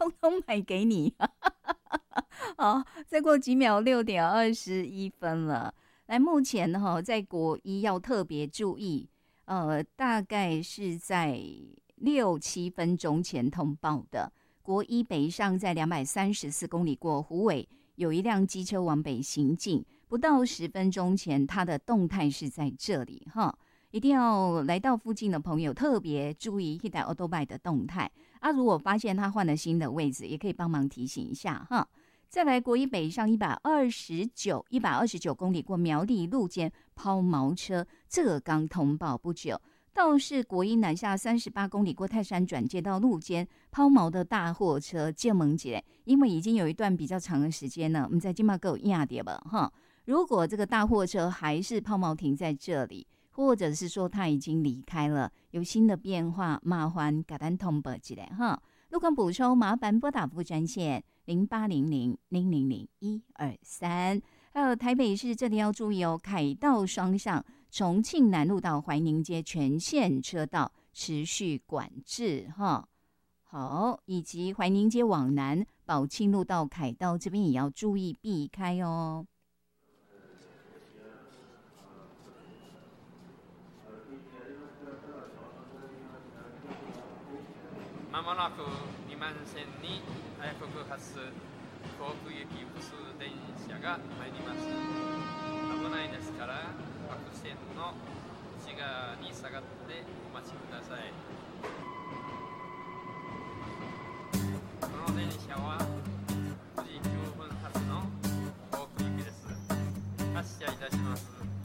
通通买给你。好，再过几秒6:21了。来，目前在国一要特别注意，大概是在6-7分钟前通报的。国一北上在234公里过虎尾，有一辆机车往北行进，不到10分钟前，它的动态是在这里哈。一定要来到附近的朋友特别注意一台 Autobike 的动态啊！如果发现他换了新的位置，也可以帮忙提醒一下哈。再来，国一北上129公里过苗栗路间抛锚车，这个刚通报不久。倒是国一南下38公里过泰山转接到路间抛锚的大货车建盟节，因为已经有一段比较长的时间了，我们在今嘛够压点吧哈。如果这个大货车还是抛锚停在这里，或者是说他已经离开了，有新的变化，麻烦给咱通报一下哈。路况补充，麻烦拨打服务专线0800-000-123。还有台北市这里要注意哦，凯道双向，重庆南路到怀宁街全线车道持续管制哈。好，以及怀宁街往南，宝庆路到凯道这边也要注意避开哦。 まもなく2番線に早国発甲府行き普通電車が参ります。危ないですから各線の内側に下がってお待ちください。この電車は